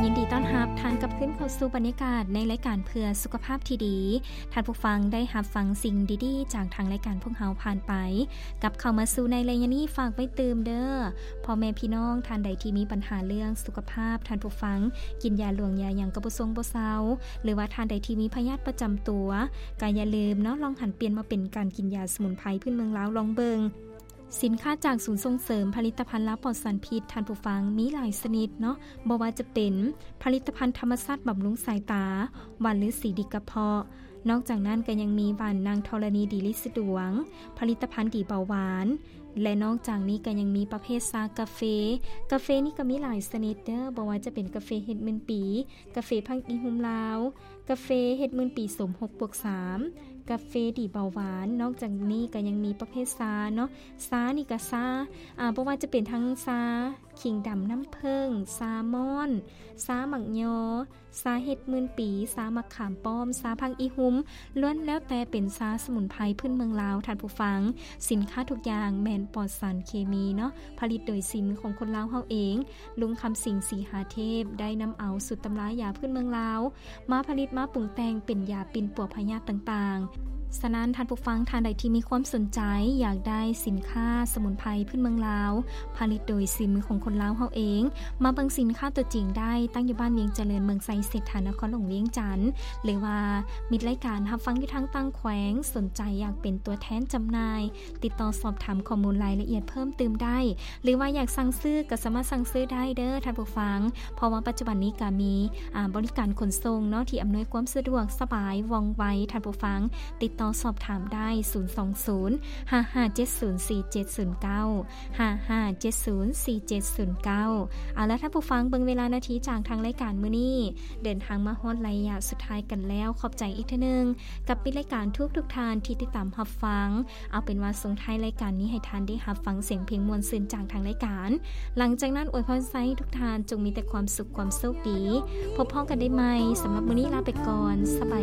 ยินดีต้อนรับท่านกับขึ้นเข้าสู่บรรยากาศในรายการเพื่อสุขภาพที่ดีท่านผู้ฟังได้รับฟังสิ่งดีๆจากทางรายการพวกเราผ่านไปกับเข้ามาสู่ในรายการนี้ฝากไว้เติมเด้อพ่อแม่พี่น้องท่านใดที่มีปัญหาเรื่องสุขภาพท่านผู้ฟังกินยาหลวงยาหยังก็บ่ทรงบ่เซาหรือว่าท่านใดที่มีพยาธิประจำตัวก็อย่าลืมเนาะลองหันเปลี่ยนมาเป็นการกินยาสมุนไพรพื้นเมืองลาวลองเบิงสินค้าจากศูนย์ส่งเสริมผลิตภัณฑ์และปลอดสารพิษท่านผู้ฟังมีหลายชนิดเนาะบ่ว่าจะเป็นผลิตภัณฑ์ธรรมชาติบำรุงสายตาหวานหรือสีดีกระเพาะนอกจากนั้นก็ยังมีหวานนางธรณีดีลิสะดวงผลิตภัณฑ์ดีเบาหวานและนอกจากนี้ก็ยังมีประเภทชากาแฟนี่ก็มีหลายชนิดเด้อบ่ว่าจะเป็นกาแฟเฮ็ดมื่นปีกาแฟพังอีหุมลาวกาแฟเฮ็ดมื่นปีสม 6+3 กาแฟดีเบาหวานนอกจากนี้ก็ยังมีประเภทชาเนาะชานี่ก็ชาบ่ว่าจะเป็นทั้งชาขิงดำน้ำผึ้งชามอนชาหมักยอชาเฮ็ดมื่นปีชามะขามป้อมชาพังอีหุมล้วนแล้วแต่เป็นชาสมุนไพรพื้นเมืองลาวท่านผู้ฟังสินค้าทุกอย่างแม่นปลอดสารเคมีเนาะผลิตโดยฝีมือของคนลาวเฮาเองลุงคำสิงสีหาเทพได้นำเอาสูตรตำรายาพื้นเมืองลาวมาผลิตมาปรุงแต่งเป็นยาปิ่นปัวพยาธิต่างๆฉะนั้นท่านผู้ฟังท่านใดที่มีความสนใจอยากได้สินค้าสมุนไพรพื้นเมืองลาวผลิตโดยฝีมือของคนลาวเฮาเองมาเบิ่งสินค้าตัวจริงได้ตั้งอยู่บ้านเวียงเจริญเมืองไซเศรษฐานครหลวงเวียงจันทน์หรือว่ามีรายการรับฟังอยู่ทางต่างแขวงสนใจอยากเป็นตัวแทนจำหน่ายติดต่อสอบถามข้อมูลรายละเอียดเพิ่มเติมได้หรือว่าอยากสั่งซื้อก็สามารถสั่งซื้อได้เด้อท่านผู้ฟังเพราะว่าปัจจุบันนี้ก็มีบริการขนส่งเนาะที่อำนวยความสะดวกสบายว่องไวท่านผู้ฟังติดต่อสอบถามได้020-55704709 55704709เอาละท่านผู้ฟังเบิ่งเวลานาทีจากทางรายการมื้อนี้เดินทางมาฮอดระยะสุดท้ายกันแล้วขอบใจอีกเทื่อนึงกับปิดรายการทุกท่านที่ติดตามรับฟังเอาเป็นว่าส่งท้ายรายการนี้ให้ท่านได้รับฟังเสียงเพลงม่วนซื่นจากทางรายการหลังจากนั้นอวยพรให้ทุกท่านจงมีแต่ความสุขความโชคดีพบพ้องกันได้ใหม่สำหรับมื้อนี้ลาไปก่อนสบาย